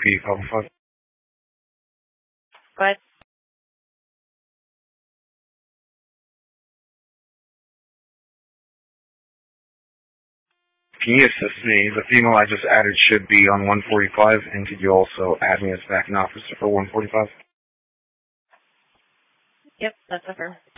P515. What? Can you assist me? The female I just added should be on 145, and could you also add me as backing officer for 145? Yep, that's her.